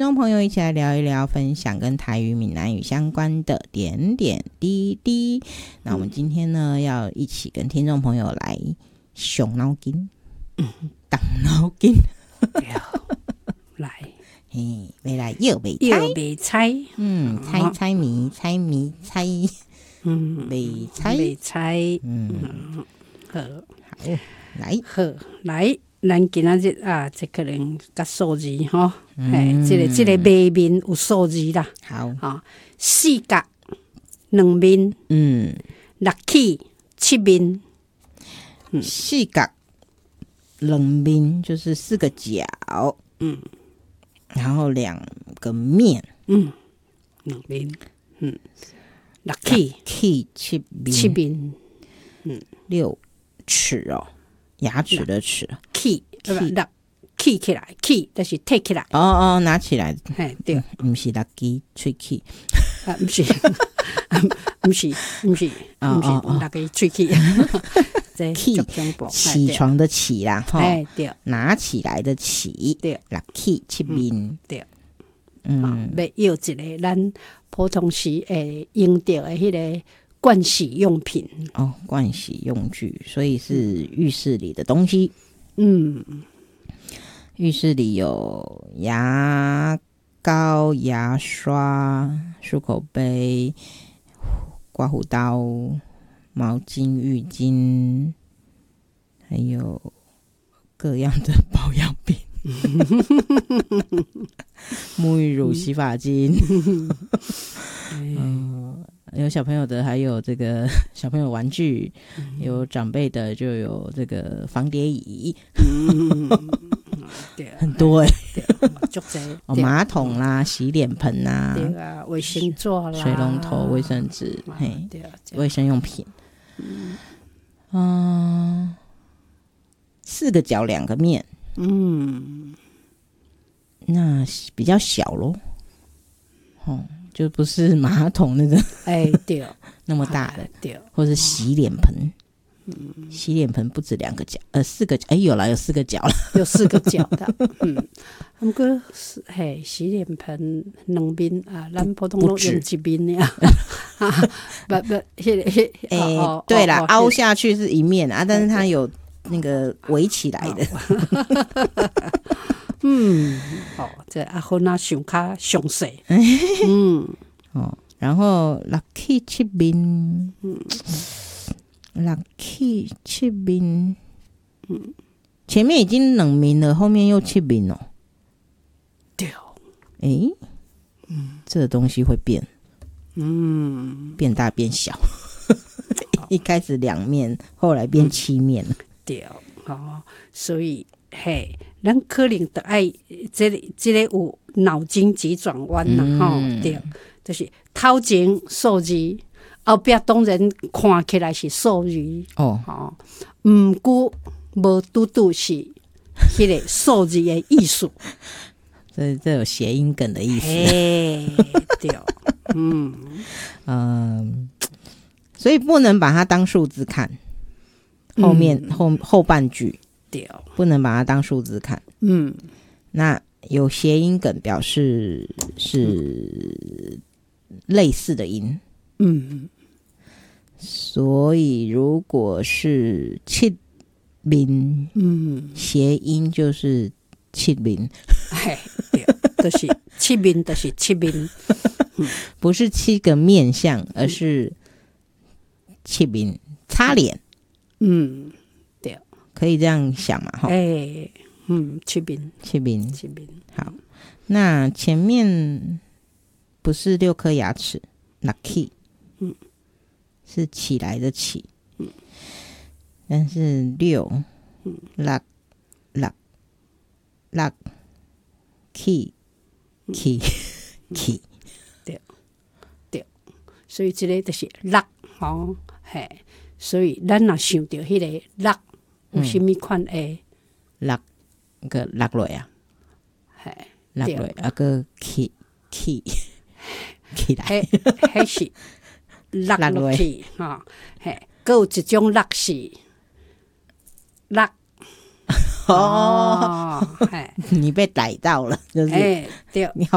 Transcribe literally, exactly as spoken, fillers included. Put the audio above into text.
众朋友一起来聊一聊，分享跟台语闽南语相关的点点滴滴。那我们今天呢，要一起跟听众朋友来伤脑筋，动脑筋， 来， 嘿，要来又袂猜， 又袂猜， 嗯，猜猜谜，猜谜猜， 嗯， 袂猜， 袂猜， 嗯， 好， 好，来， 好，来。咱今仔日啊，这可能甲数字吼，哎、嗯，这个这个谜面有数字啦。 好啊，四角两面， 嗯， 六起七面， 嗯，四角两面就是四个角，嗯，然后两个面， 嗯，两面，嗯，六起起七面， 七面，嗯， 六齿哦。牙齿的齿， 起，六起起来，起就是提起来。 哦哦，拿起来。 嘿，对， 不是六支喙齿， 啊，不是，不是，不是，不是六支喙齿。这起起床的起啦，哈， 哎，对， 拿起来的起， 对， 六起七面， 对， 嗯， 要要一个咱普通时会用到的迄个。盥洗用品哦，盥洗用具，所以是浴室里的东西。 嗯， 浴室里有牙膏、牙刷、漱口杯、刮胡刀、毛巾、浴巾，还有各样的保养品，沐浴乳、洗发精。嗯。有小朋友的，还有这个小朋友玩具，嗯、有长辈的，就有这个防跌椅，嗯、 对， 很多哎、 欸， 哦，马桶啦、洗脸盆啦， 对啊，卫生纸啦、 水龙头、卫生纸，嘿， 对啊， 卫生用品，嗯、呃，四个角两个面，嗯，那比较小咯，哦。就不是马桶那个， 哎，对， 那么大的， 对， 或是洗脸盆，嗯，洗脸盆不止两个角，呃，四个角，哎，有啦，有四个角了， 有四个角的，嗯，不过嘿，洗脸盆两面啊，咱普通都用一面呀，不不，迄个， 哎，对啦，凹下去是一面啊，但是它有那个围起来的。 嗯，哦，这阿芬啊，想较详细，嗯， 哦，然后六起七面，嗯，六起七面，嗯，前面已经两面了，后面又七面了， 对， 哎，嗯，这个东西会变，嗯，变大变小，一开始两面，后来变七面了， 对，哦，所以嘿。咱可能得爱这个这个有脑筋急转弯啦，吼、嗯，对，就是头前数字，后壁当然看起来是数字哦，哦，毋过无拄拄是迄个数字的意思， 这这有谐音梗的意思， 对，嗯嗯，所以不能把它当数字看，后面、嗯、后后半句。不能把它当数字看。嗯，那有谐音梗表示是类似的音。嗯，所以如果是七面，嗯，谐音就是七面。 哎，对，就是七面，就是七面， 不是七个面相，而是七面擦脸。嗯。可以这样想嘛？哈， 哎，嗯，七面， 七面， 七面。 好，那前面不是六颗牙齿 ，lucky， 嗯，是起来的起，嗯，但是六，嗯 ，luck luck luck key key key， 对对，所以这个就是 luck 哦，嘿，所以咱若想到迄个 luck。有什么款诶？ 落个落落啊， 系落落啊个起起起来， 迄迄是落落去哈，嘿，佮有一种落是落哦， 你被逮到了，就是哎，对， 你要